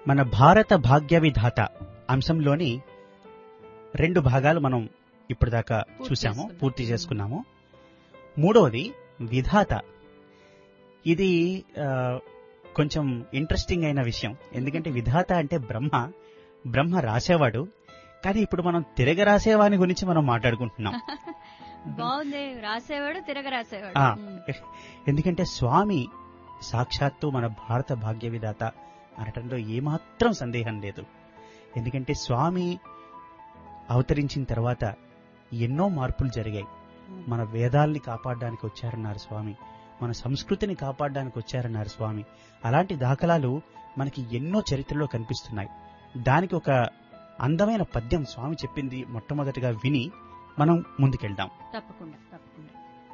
మన భారత భాగ్య విధాత అంశంలోని 2 భాగాలు మనం ఇప్పటిదాకా చూసాము, పూర్తి చేసుకున్నాము. మూడవది విధాత. ఇది కొంచెం ఇంట్రెస్టింగ్ అయిన విషయం. ఎందుకంటే విధాత అంటే బ్రహ్మ రాసేవాడు. కానీ ఇప్పుడు మనం తిరగ రాసేవాని గురించి మనం మాట్లాడుకుంటున్నాం. బాగుంది, రాసేవాడు తిరగ రాసేవాడు. ఎందుకంటే స్వామి సాక్షాత్తు మన భారత భాగ్య విధాత అనటంలో ఏమాత్రం సందేహం లేదు. ఎందుకంటే స్వామి అవతరించిన తర్వాత ఎన్నో మార్పులు జరిగాయి. మన వేదాల్ని కాపాడడానికి వచ్చారన్నారు స్వామి, మన సంస్కృతిని కాపాడడానికి వచ్చారన్నారు స్వామి. అలాంటి దాఖలాలు మనకి ఎన్నో చరిత్రలో కనిపిస్తున్నాయి. దానికి ఒక అందమైన పద్యం స్వామి చెప్పింది మొట్టమొదటిగా విని మనం ముందుకెళ్దాం. తప్పకుండా తప్పకుండా.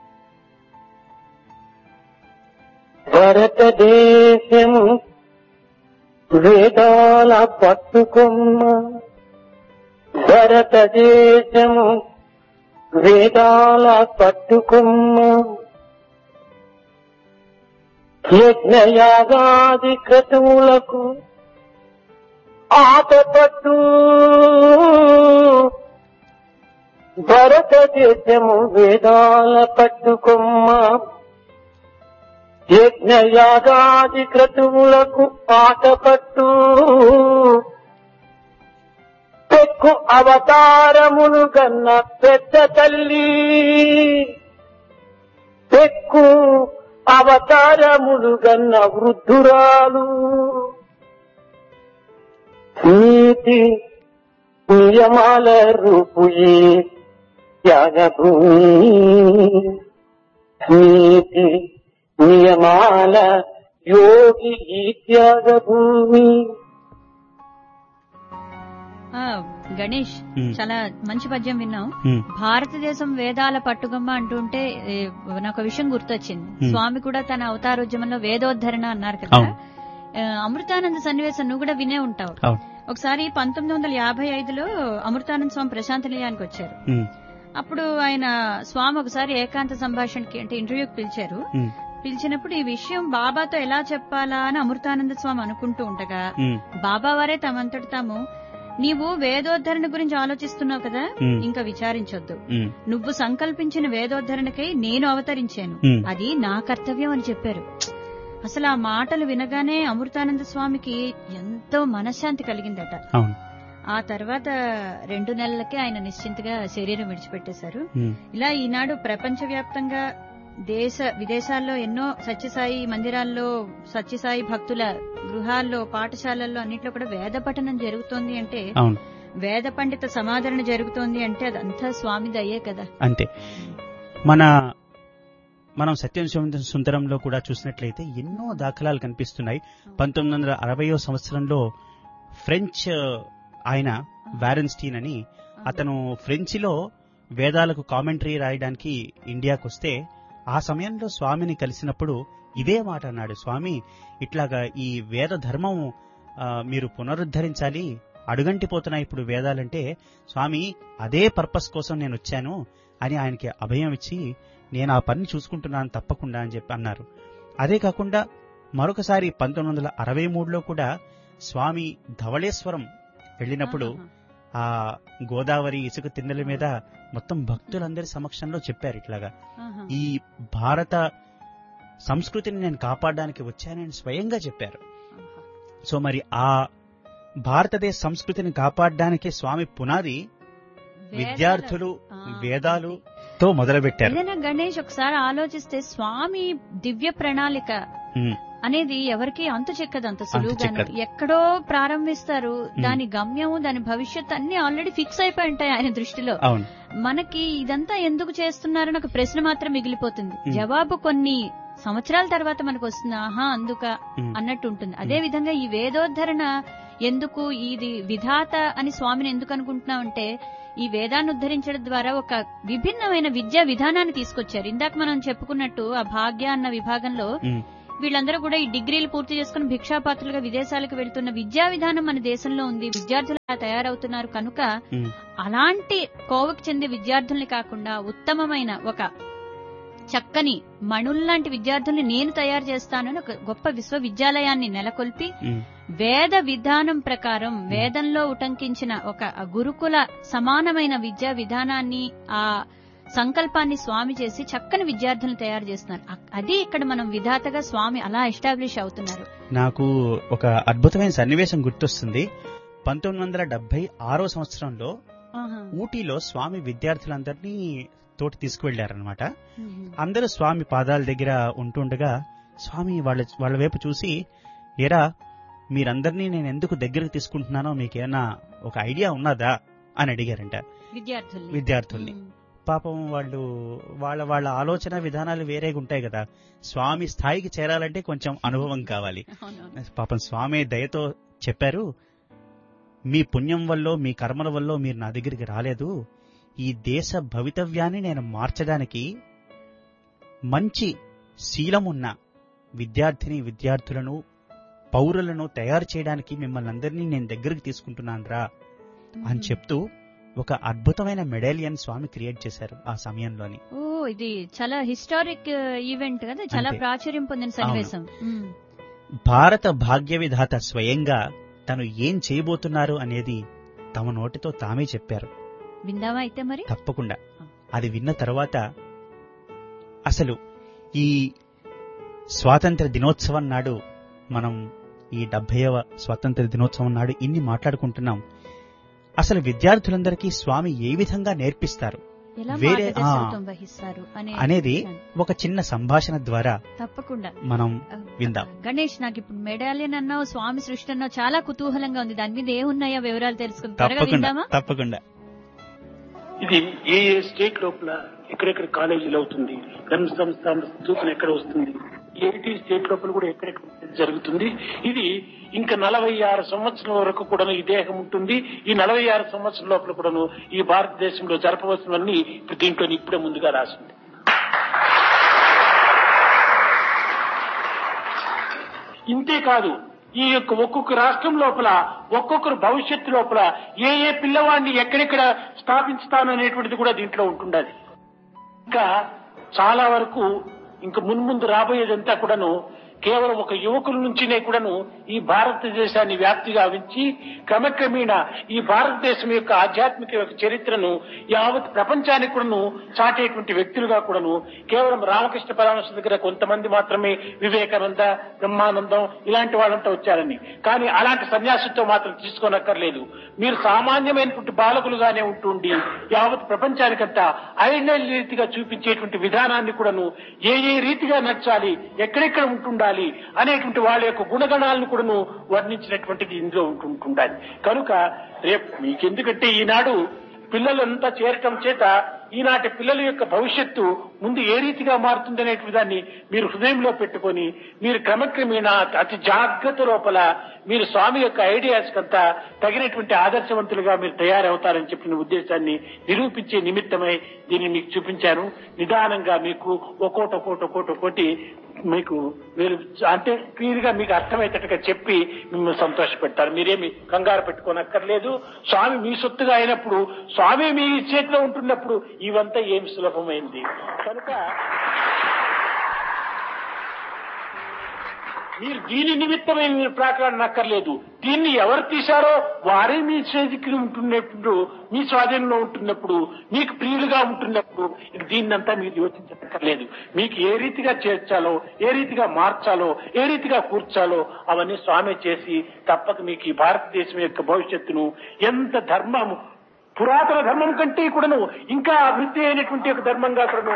భారతదేశము వేదాల పట్టుకొమ్మ, భారతదేశము వేదాల పట్టుకొమ్మ, యజ్ఞయాగాది క్రతువులకు ఆటపట్టు, భారతదేశము వేదాల పట్టుకొమ్మ, యజ్ఞయాగాది క్రతువులకు ఆటపట్టు, పెక్కు అవతారములు గన్న పెద్ద తల్లి, పెక్కు అవతారములు గన్న వృద్ధురాలు, నీతి నియమాల రూపుయే త్యాగభూమి, నీతి నియమాల యోగి ఈ త్యాగభూమి. గణేష్, చాలా మంచి పద్యం విన్నాం. భారతదేశం వేదాల పట్టుగమ్మ అంటుంటే నాకు విషయం గుర్తొచ్చింది. స్వామి కూడా తన అవతారోద్యమంలో వేదోద్ధరణ అన్నారు కదా. అమృతానంద సన్నివేశం నువ్వు కూడా వినే ఉంటావు. ఒకసారి 1955లో అమృతానంద స్వామి ప్రశాంత నిలయానికి వచ్చారు. అప్పుడు ఆయన స్వామి ఒకసారి ఏకాంత సంభాషణకి అంటే ఇంటర్వ్యూకి పిలిచారు. పిలిచినప్పుడు ఈ విషయం బాబాతో ఎలా చెప్పాలా అని అమృతానంద స్వామి అనుకుంటూ ఉండగా బాబా వారే తమంతటి తాము, నీవు వేదోద్ధరణ గురించి ఆలోచిస్తున్నావు కదా, ఇంకా విచారించొద్దు. నువ్వు సంకల్పించిన వేదోద్ధరణకై నేను అవతరించాను, అది నా కర్తవ్యం అని చెప్పారు. అసలు ఆ మాటలు వినగానే అమృతానంద స్వామికి ఎంతో మనశ్శాంతి కలిగిందట. ఆ తర్వాత 2 నెలలకే ఆయన నిశ్చింతగా శరీరం విడిచిపెట్టేశారు. ఇలా ఈనాడు ప్రపంచవ్యాప్తంగా దేశ విదేశాల్లో ఎన్నో సత్యసాయి మందిరాల్లో, సత్యసాయి భక్తుల గృహాల్లో, పాఠశాలల్లో అన్నిట్లో కూడా వేద పఠనం జరుగుతోంది అంటే, వేద పండిత సమాదరణ జరుగుతోంది అంటే అదంతా స్వామి దయ్యే కదా. అంతే. మనం సత్యం సుందరంలో కూడా చూసినట్లయితే ఎన్నో దాఖలాలు కనిపిస్తున్నాయి. 1960వ సంవత్సరంలో ఫ్రెంచ్ ఆయన వారెన్స్టీన్ అని అతను ఫ్రెంచ్లో వేదాలకు కామెంటరీ రాయడానికి ఇండియాకు వస్తే ఆ సమయంలో స్వామిని కలిసినప్పుడు ఇదే మాట అన్నాడు. స్వామి, ఇట్లాగా ఈ వేద ధర్మం మీరు పునరుద్ధరించాలి, అడుగంటిపోతున్నాయి ఇప్పుడు వేదాలంటే, స్వామి అదే పర్పస్ కోసం నేను వచ్చాను అని ఆయనకి అభయం ఇచ్చి, నేను ఆ పని చూసుకుంటున్నాను తప్పకుండా అని చెప్పి అన్నారు. అదే కాకుండా మరొకసారి 1963లో కూడా స్వామి ధవళేశ్వరం వెళ్ళినప్పుడు ఆ గోదావరి ఇసుక తిన్నెల మీద మొత్తం భక్తులందరి సమక్షంలో చెప్పారు ఇట్లాగా, ఈ భారత సంస్కృతిని నేను కాపాడడానికి వచ్చానని స్వయంగా చెప్పారు. సో మరి ఆ భారతదేశ సంస్కృతిని కాపాడడానికి స్వామి పునాది విద్యార్థులు వేదాలుతో మొదలుపెట్టారు. గణేష్, ఒకసారి ఆలోచిస్తే స్వామి దివ్య ప్రణాళిక అనేది ఎవరికి అంతు చెక్కదు, అంత సులువుగా. ఎక్కడో ప్రారంభిస్తారు, దాని గమ్యము, దాని భవిష్యత్ అన్ని ఆల్రెడీ ఫిక్స్ అయిపోయి ఉంటాయి ఆయన దృష్టిలో. మనకి ఇదంతా ఎందుకు చేస్తున్నారని ఒక ప్రశ్న మాత్రం మిగిలిపోతుంది. జవాబు కొన్ని సంవత్సరాల తర్వాత మనకు వస్తుంది, ఆహా అందుక అన్నట్టు ఉంటుంది. అదే విధంగా ఈ వేదోద్ధరణ ఎందుకు, ఇది విధాత అని స్వామిని ఎందుకు అనుకుంటున్నామంటే, ఈ వేదాన్ని ఉద్ధరించడం ద్వారా ఒక విభిన్నమైన విద్యా విధానాన్ని తీసుకొచ్చారు. ఇందాక మనం చెప్పుకున్నట్టు ఆ భాగ్య అన్న విభాగంలో వీళ్ళందరూ కూడా ఈ డిగ్రీలు పూర్తి చేసుకుని భిక్షాపాత్రులుగా విదేశాలకు వెళ్తున్న విద్యా విధానం మన దేశంలో ఉంది. విద్యార్థులు తయారవుతున్నారు కనుక అలాంటి కోవకు చెందే విద్యార్థుల్ని కాకుండా ఉత్తమమైన ఒక చక్కని మణుల్లాంటి విద్యార్థుల్ని నేను తయారు చేస్తానని ఒక గొప్ప విశ్వవిద్యాలయాన్ని నెలకొల్పి వేద విధానం ప్రకారం వేదంలో ఉటంకించిన ఒక గురుకుల సమానమైన విద్యా విధానాన్ని ఆ సంకల్పాన్ని స్వామి చేసి చక్కని విద్యార్థులను తయారు చేస్తున్నారు. అది ఇక్కడ మనం విధాతగా స్వామి అలా ఎస్టాబ్లిష్ అవుతున్నారు. నాకు ఒక అద్భుతమైన సన్నివేశం గుర్తొస్తుంది. 1976 సంవత్సరంలో ఊటీలో స్వామి విద్యార్థులందరినీ తోటి తీసుకువెళ్లారనమాట. అందరూ స్వామి పాదాల దగ్గర ఉంటుండగా స్వామి వాళ్ళ వైపు చూసి, ఏరా మీరందరినీ నేను ఎందుకు దగ్గరకు తీసుకుంటున్నానో మీకేమన్నా ఒక ఐడియా ఉన్నదా అని అడిగారంట విద్యార్థుల్ని. పాపం వాళ్ళ ఆలోచన విధానాలు వేరేగా ఉంటాయి కదా. స్వామి స్థాయికి చేరాలంటే కొంచెం అనుభవం కావాలి. పాపం స్వామి దయతో చెప్పారు, మీ పుణ్యం వల్ల మీ కర్మల వల్ల మీరు నా దగ్గరికి రాలేదు. ఈ దేశ భవితవ్యాన్ని నేను మార్చడానికి మంచి శీలమున్న విద్యార్థులను పౌరులను తయారు చేయడానికి మిమ్మల్ని అందరినీ నేను దగ్గరికి తీసుకుంటున్నాను రా అని చెప్తూ ఒక అద్భుతమైన మెడాలియన్ స్వామి క్రియేట్ చేశారు ఆ సమయంలోని. ఓ, ఇది చాలా హిస్టారిక్ ఈవెంట్ కదా, చాలా ప్రాచుర్యం పొందిన సన్నివేశం. భారత భాగ్య విధాత స్వయంగా తను ఏం చేయబోతున్నారు అనేది తమ నోటితో తామే చెప్పారు. విందామా అయితే మరి? తప్పకుండా. అది విన్న తర్వాత అసలు ఈ స్వాతంత్ర దినోత్సవం నాడు మనం ఈ 70వ స్వాతంత్ర దినోత్సవం నాడు ఇన్ని మాట్లాడుకుంటున్నాం. అసలు విద్యార్థులందరికీ స్వామి ఏ విధంగా నేర్పిస్తారు వేరే అనేది ఒక చిన్న సంభాషణ ద్వారా తప్పకుండా మనం విందాం. గణేష్, నాకు ఇప్పుడు మెడాలియన్ అన్నావు, స్వామి సృష్టి అన్నావు, చాలా కుతూహలంగా ఉంది. దాని మీద ఏమున్నాయో వివరాలు తెలుసుకుందాం. తప్పకుండా. ఇది ఏ స్టేట్ లోపల ఎక్కడెక్కడ కాలేజీలు అవుతుంది, సంస్థ ఎక్కడ వస్తుంది, ఏటీ స్టేట్ లోపల కూడా ఎక్కడెక్కడ జరుగుతుంది. ఇది ఇంకా 46 సంవత్సరాల వరకు కూడా ఈ దేహం ఉంటుంది. ఈ 46 సంవత్సరాల లోపల కూడాను ఈ భారతదేశంలో జరపవలసినవన్నీ ఇప్పుడు దీంట్లో ఇప్పుడే ముందుగా రాసింది. ఇంతేకాదు, ఈ యొక్క ఒక్కొక్క రాష్ట్రం లోపల ఒక్కొక్కరు భవిష్యత్తు లోపల ఏ పిల్లవాడిని ఎక్కడెక్కడ స్థాపించుతాను అనేటువంటిది కూడా దీంట్లో ఉంటుండాలి. ఇంకా చాలా వరకు ఇంకా మున్ముందు రాబోయేదంతా కూడాను కేవలం ఒక యువకుల నుంచినే కూడాను ఈ భారతదేశాన్ని వ్యాప్తి గావించి క్రమక్రమేణా ఈ భారతదేశం యొక్క ఆధ్యాత్మిక యొక్క చరిత్రను యావత్ ప్రపంచానికి కూడాను చాటేటువంటి వ్యక్తులుగా కూడాను కేవలం రామకృష్ణ పరమహంస దగ్గర కొంతమంది మాత్రమే వివేకానంద, బ్రహ్మానందం ఇలాంటి వాళ్ళంతా వచ్చారని, కానీ అలాంటి సన్యాసితో మాత్రం తీసుకోనక్కర్లేదు. మీరు సామాన్యమైనటువంటి బాలకులుగానే ఉంటుండి యావత్ ప్రపంచానికంతా ఐడియల్ రీతిగా చూపించేటువంటి విధానాన్ని కూడాను ఏ రీతిగా నచ్చాలి, ఎక్కడెక్కడ ఉంటుండాలి అనేటువంటి వాళ్ళ యొక్క గుణగణాలను కూడాను వర్ణించినటువంటిది ఇందులో ఉంటుండాలి. కనుక రేపు మీకెందుకంటే ఈనాడు పిల్లలంతా చేరటం చేత ఈనాటి పిల్లల యొక్క భవిష్యత్తు ముందు ఏ రీతిగా మారుతుందనేటువంటి దాన్ని మీరు హృదయంలో పెట్టుకొని మీరు క్రమక్రమేణా అతి జాగ్రత్త లోపల మీరు స్వామి యొక్క ఐడియాస్ కంతా తగినటువంటి ఆదర్శవంతులుగా మీరు తయారవుతారని చెప్పిన ఉద్దేశాన్ని నిరూపించే నిమిత్తమై దీన్ని మీకు చూపించాను. నిదానంగా మీకు ఒక్కోటి మీకు మీరు అంటే క్లియర్ గా మీకు అర్థమయ్యేటట్టుగా చెప్పి మిమ్మల్ని సంతోషపెడతారు. మీరేమి కంగారు పెట్టుకోనక్కర్లేదు. స్వామి మీ సొత్తుగా అయినప్పుడు, స్వామి మీ చేతిలో ఉంటున్నప్పుడు ఇవంతా ఏమి సులభమైంది. కనుక మీరు దీని నిమిత్తమే మీరు ప్రాకాడనక్కర్లేదు. దీన్ని ఎవరు తీశారో వారే మీ చేతికి ఉంటున్నప్పుడు, మీ స్వాధీనంలో ఉంటున్నప్పుడు, మీకు ప్రియులుగా ఉంటున్నప్పుడు దీన్నంతా మీరు యోచించక్కర్లేదు. మీకు ఏ రీతిగా చేర్చాలో, ఏ రీతిగా మార్చాలో, ఏ రీతిగా కూర్చాలో అవన్నీ స్వామి చేసి తప్పక మీకు ఈ భారతదేశం యొక్క భవిష్యత్తును ఎంత ధర్మము, పురాతన ధర్మం కంటే కూడాను ఇంకా అభివృద్ధి అయినటువంటి ఒక ధర్మంగా కూడాను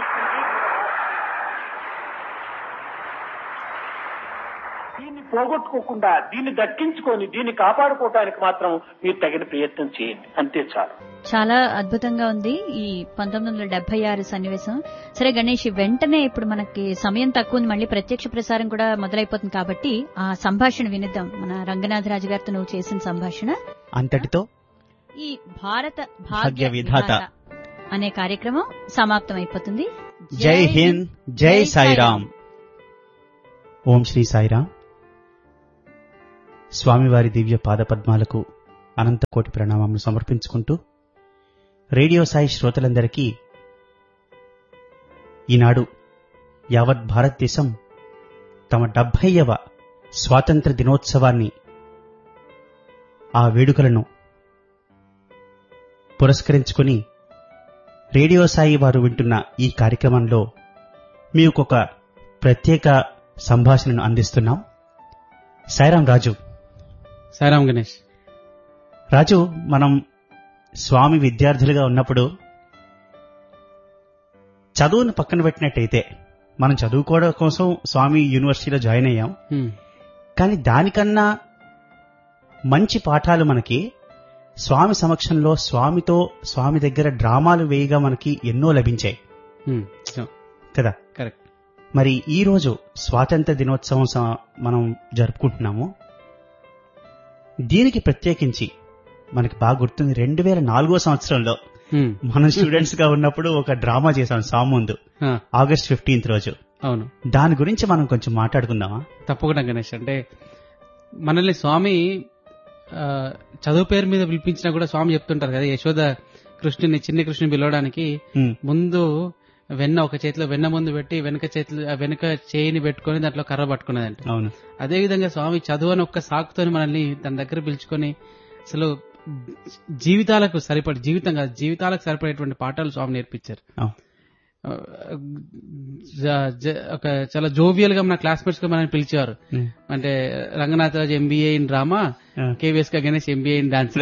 దీన్ని పోగొట్టుకోకుండా దీన్ని దక్కించుకొని దీన్ని కాపాడుకోవటానికి మాత్రం మీరు తగిన ప్రయత్నం చేయండి, అంతే చాలు. చాలా అద్భుతంగా ఉంది ఈ 1976 సన్నివేశం. సరే గణేష్, వెంటనే ఇప్పుడు మనకి సమయం తక్కువ ఉంది, మళ్ళీ ప్రత్యక్ష ప్రసారం కూడా మొదలైపోతుంది కాబట్టి ఆ సంభాషణ వినిద్దాం. మన రంగనాథరాజు గారితో నువ్వు చేసిన సంభాషణ అంతటితో ఈ భారత భాగ్య విధాత అనే కార్యక్రమం సమాప్తం అయిపోతుంది. జై హింద్, జై సాయిరామ్. ఓం శ్రీ సాయిరామ్. స్వామివారి దివ్య పాదపద్మాలకు అనంత కోటి ప్రణామాలను సమర్పించుకుంటూ రేడియో సాయి శ్రోతలందరికీ ఈనాడు యావత్ భారతదేశం తమ 70వ స్వాతంత్ర దినోత్సవాన్ని, ఆ వేడుకలను పురస్కరించుకుని రేడియో సాయి వారు వింటున్న ఈ కార్యక్రమంలో మీకొక ప్రత్యేక సంభాషణను అందిస్తున్నాం. సాయిరాం రాజు. సాయిరాం గణేష్. రాజు, మనం స్వామి విద్యార్థులుగా ఉన్నప్పుడు చదువును పక్కన పెట్టినట్టయితే మనం చదువుకోవడం కోసం స్వామి యూనివర్సిటీలో జాయిన్ అయ్యాం. కానీ దానికన్నా మంచి పాఠాలు మనకి స్వామి సమక్షంలో స్వామి దగ్గర డ్రామాలు వేయగా మనకి ఎన్నో లభించాయి కదా. కరెక్ట్. మరి ఈ రోజు స్వాతంత్ర దినోత్సవం మనం జరుపుకుంటున్నాము. దీనికి ప్రత్యేకించి మనకి బాగా గుర్తుంది, 2004 సంవత్సరంలో మనం స్టూడెంట్స్ గా ఉన్నప్పుడు ఒక డ్రామా చేశాం స్వామి ముందు, ఆగస్ట్ 15 రోజు. అవును, దాని గురించి మనం కొంచెం మాట్లాడుకుందామా? తప్పకుండా గణేష్. అంటే మనల్ని స్వామి చదువు పేరు మీద పిలిపించినా కూడా స్వామి చెప్తుంటారు కదా, యశోద కృష్ణుని, చిన్ని కృష్ణుని పిలవడానికి ముందు వెన్న ఒక చేతిలో వెన్న ముందు పెట్టి వెనక చేయిని పెట్టుకుని దాంట్లో కర్ర పట్టుకున్నదంట. అవును. అదే విధంగా స్వామి చదువు అని ఒక్క సాకుతోని మనల్ని తన దగ్గర పిలుచుకొని అసలు జీవితాలకు సరిపడేటువంటి పాఠాలు స్వామి నేర్పించారు. ఒక చాలా జోవియల్ గా మన క్లాస్మేట్స్ గా మనల్ని పిలిచేవారు. అంటే రంగనాథ్ రాజు ఎంబీఏ ఇన్ డ్రామా, కేవీఎస్ గా గణేష్ ఎంబీఏ ఇన్ డాన్స్.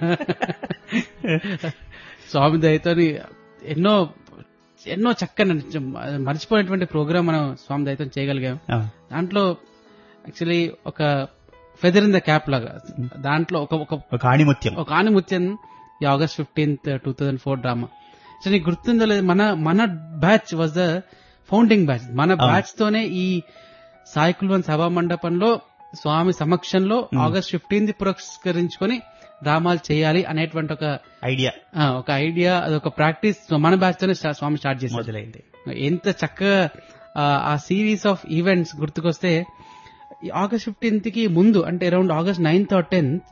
స్వామి దయతోని ఎన్నో చక్కని మర్చిపోయినటువంటి ప్రోగ్రామ్ మనం స్వామి దయతో చేయగలిగాం. దాంట్లో యాక్చువల్లీ ఒక ఫెదర్ ఇన్ ద క్యాప్ లాగా దాంట్లో ఒక ఆణిముత్యం ఈ ఆగస్ట్ 15, 2004 డ్రామా. సో నీకు గుర్తుందో లేదు, మన batch was the founding batch. మన బ్యాచ్ తోనే ఈ సాయి కుల్వన్ సభా మండపంలో స్వామి సమక్షంలో ఆగస్ట్ 15 పురస్కరించుకొని డ్రామాలు చేయాలి అనేటువంటి ఒక ఐడియా, అదొక ప్రాక్టీస్ మన బ్యాచ్ తోనే స్వామి స్టార్ట్ చేశారు. ఎంత చక్కగా ఆ సిరీస్ ఆఫ్ ఈవెంట్స్ గుర్తుకొస్తే, ఆగస్ట్ 15 కి ముందు అంటే around August 9th or 10th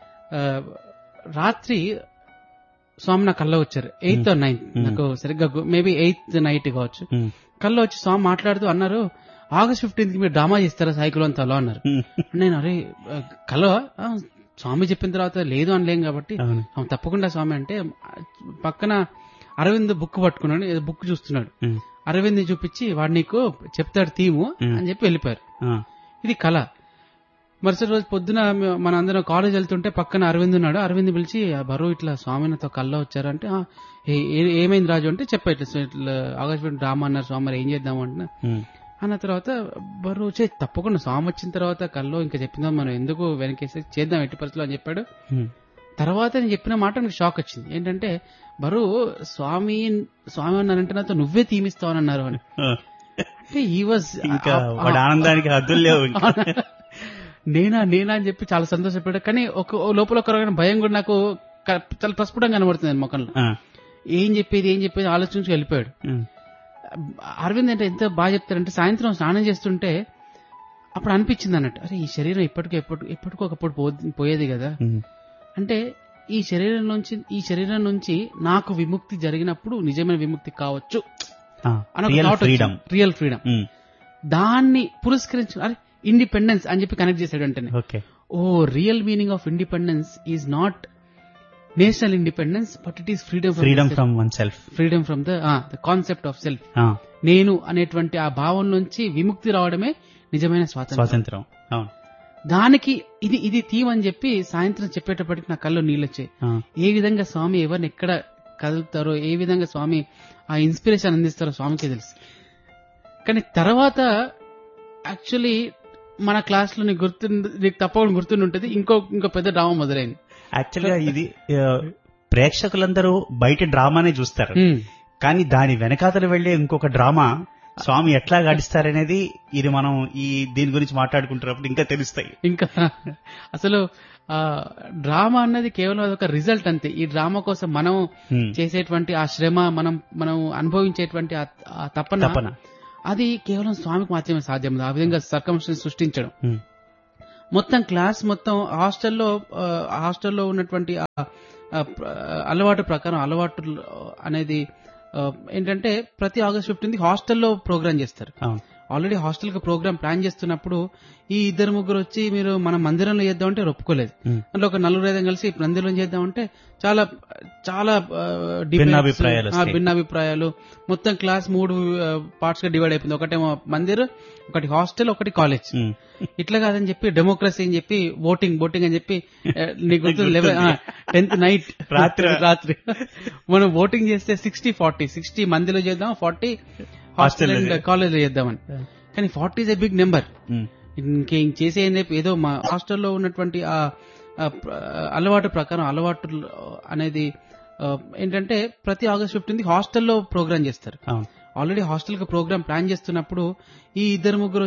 రాత్రి స్వామి నా కల్లో వచ్చారు. 8th or 9th, నాకు సరిగ్గా మేబీ 8th నైట్ కావచ్చు. కల్లో వచ్చి స్వామి మాట్లాడుతూ అన్నారు, ఆగస్ట్ 15 కి మీరు డ్రామా చేస్తారా సాయికులంతలో అన్నారు. నేను అరే కలో స్వామి చెప్పిన తర్వాత లేదు అనలేం కాబట్టి తప్పకుండా స్వామి అంటే, పక్కన అరవింద్ బుక్ పట్టుకున్నాడు, బుక్ చూస్తున్నాడు. అరవింద్ చూపించి వాడు నీకు చెప్తాడు థీము అని చెప్పి వెళ్ళిపోయారు. ఇది కళ. మరుసటి రోజు పొద్దున మనందరం కాలేజ్ వెళ్తుంటే పక్కన అరవింద్ ఉన్నాడు. అరవింద్ పిలిచి, బరువు ఇట్లా స్వామితో కల్లో వచ్చారంటే, ఏమైంది రాజు అంటే చెప్పా, ఇట్లా ఆగస్ట్ డ్రామా అన్నారు స్వామి, మరి ఏం చేద్దాం అంటున్నా అన్న తర్వాత బరువు తప్పకుండా స్వామి వచ్చిన తర్వాత కల్లో ఇంకా చెప్పిందాం, మనం ఎందుకు వెనకేసి చేద్దాం ఎట్టి పరిస్థితులు అని చెప్పాడు. తర్వాత నేను చెప్పిన మాట నాకు షాక్ వచ్చింది. ఏంటంటే బరువు స్వామి అన్నారంటే నాతో నువ్వే తీమిస్తావని అన్నారు అని. అంటే ఈ వాజ్ ఆనందానికి హద్దులు లేవు. నేనా అని చెప్పి చాలా సంతోషపడ్డా. కానీ లోపల ఒక రకమైన భయం కూడా నాకు చాలా ప్రస్ఫుటంగా కనబడుతుంది ముఖంలో. ఏం చెప్పేది ఆలోచించి వెళ్ళిపోయాడు. అరవింద్ అంటే ఎంత బాగా చెప్తారంటే, సాయంత్రం స్నానం చేస్తుంటే అప్పుడు అనిపించింది అన్నట్టు, అరే ఈ శరీరం ఎప్పటికో ఒకప్పుడు పోయేది కదా, అంటే ఈ శరీరం నుంచి నాకు విముక్తి జరిగినప్పుడు నిజమైన విముక్తి కావచ్చు రియల్ ఫ్రీడమ్. దాన్ని పురస్కరించి అరే ఇండిపెండెన్స్ అని చెప్పి కనెక్ట్ చేశాడు. అంటేనే real meaning of independence is not national independence, but it is freedom from one self, freedom from the concept of self. నేను అనేటువంటి ఆ భావం నుంచి విముక్తి రావడమే నిజమైన స్వాతంత్రం. దానికి ఇది థీమ్ అని చెప్పి సాయంత్రం చెప్పేటప్పటికి నా కళ్ళు నీళ్ళొచ్చాయి. ఏ విధంగా స్వామి ఎవరిని ఎక్కడ కదులుతారో, ఏ విధంగా స్వామి ఆ ఇన్స్పిరేషన్ అందిస్తారో స్వామికే తెలుసు. కానీ తర్వాత యాక్చువల్లీ మన క్లాస్ లో నీకు తప్పకుండా గుర్తుంటుంది, ఇంకో పెద్ద డ్రామా మొదలైంది. యాక్చువల్గా ఇది ప్రేక్షకులందరూ బయట డ్రామానే చూస్తారు, కానీ దాని వెనకాతలు వెళ్లే ఇంకొక డ్రామా స్వామి ఎట్లా గడిస్తారనేది ఇది మనం దీని గురించి మాట్లాడుకుంటున్నప్పుడు ఇంకా తెలుస్తాయి. ఇంకా అసలు డ్రామా అన్నది కేవలం అదొక రిజల్ట్ అంతే. ఈ డ్రామా కోసం మనం చేసేటువంటి ఆ శ్రమ, మనం అనుభవించేటువంటి ఆ తపన, అది కేవలం స్వామికి మాత్రమే సాధ్యం. ఆ విధంగా సర్కమ్స్టెన్స్ సృష్టించడం. మొత్తం క్లాస్ మొత్తం హాస్టల్లో ఉన్నటువంటి అలవాటు ప్రకారం, అలవాటు అనేది ఏంటంటే ప్రతి ఆగస్ట్ 15 హాస్టల్లో ప్రోగ్రామ్ చేస్తారు. అవును. ఆల్రెడీ హాస్టల్ కి ప్రోగ్రామ్ ప్లాన్ చేస్తున్నప్పుడు ఈ 2-3 వచ్చి మీరు మనం మందిరంలో చేద్దామంటే ఒప్పుకోలేదు. అందులో ఒక 4-5 కలిసి మందిరంలో చేద్దామంటే చాలా చాలా భిన్నాభిప్రాయాలు. మొత్తం క్లాస్ 3 పార్ట్స్ గా డివైడ్ అయిపోయింది. ఒకటేమో మందిర్, ఒకటి హాస్టల్, ఒకటి కాలేజ్. ఇట్లా కాదని చెప్పి డెమోక్రసీ అని చెప్పి ఓటింగ్ అని చెప్పి నీకు 10th నైట్ రాత్రి మనం ఓటింగ్ చేస్తే 60 మందిలో చేద్దాం, 40 హాస్టల్ అండ్ కాలేజ్ లో చేద్దామని. కానీ 40 is a బిగ్ నెంబర్. ఇంకేం చేసే ఏదో మా హాస్టల్లో ఉన్నటువంటి ఆ అలవాటు ప్రకారం అలవాటు అనేది ఏంటంటే ప్రతి ఆగస్ట్ 15 హాస్టల్లో ప్రోగ్రామ్ చేస్తారు. ఆల్రెడీ హాస్టల్ కి ప్రోగ్రామ్ ప్లాన్ చేస్తున్నప్పుడు ఈ 2-3